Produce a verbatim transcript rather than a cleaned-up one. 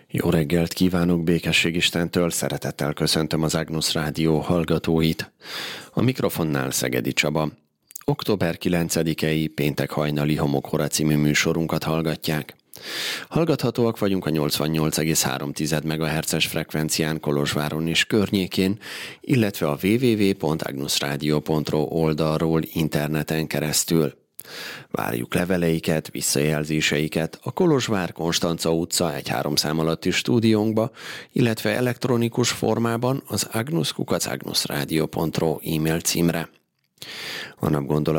Jó reggelt kívánok, békesség Istentől, szeretettel köszöntöm az Agnus Rádió hallgatóit. A mikrofonnál Szegedi Csaba. október kilencedikei péntek hajnali Homok-Hora című műsorunkat hallgatják. Hallgathatóak vagyunk a nyolcvannyolc egész három megahertzes frekvencián Kolozsváron és környékén, illetve a double-u double-u double-u pont agnusradio pont ro oldalról interneten keresztül. Várjuk leveleiket, visszajelzéseiket a Kolozsvár Konstanca utca egy három szám alatti stúdiónkba, illetve elektronikus formában az agnus kukac agnusradio pont ro e-mail címre. A napgondolat